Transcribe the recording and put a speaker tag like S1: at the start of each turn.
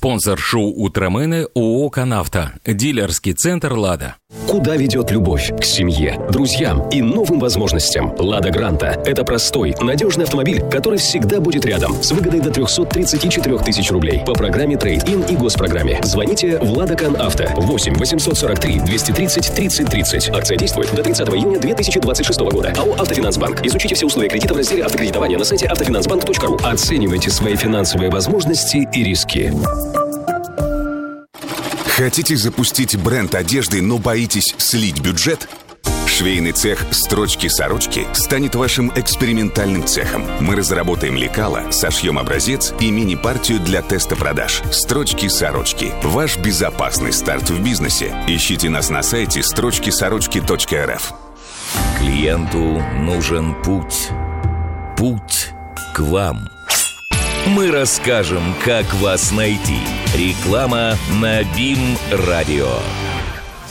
S1: Спонсор шоу «Утромены» ООО «Канавто». Дилерский центр «Лада».
S2: Куда ведет любовь? К семье, друзьям и новым возможностям. «Лада Гранта» — это простой, надежный автомобиль, который всегда будет рядом, с выгодой до 334 тысяч рублей по программе «Трейд-ин» и госпрограмме. Звоните в «Лада Канавто» 8 843 230 30 30. Акция действует до 30 июня 2026 года. АО «Автофинансбанк». Изучите все условия кредита в разделе «Автокредитование» на сайте автофинансбанк.ру. Оценивайте свои финансовые возможности и риски.
S3: Хотите запустить бренд одежды, но боитесь слить бюджет? Швейный цех «Строчки-сорочки» станет вашим экспериментальным цехом. Мы разработаем лекало, сошьем образец и мини-партию для теста продаж. «Строчки-сорочки» – ваш безопасный старт в бизнесе. Ищите нас на сайте строчкисорочки.рф.
S4: Клиенту нужен путь. Путь к вам. Мы расскажем, как вас найти. Реклама на БИМ-радио.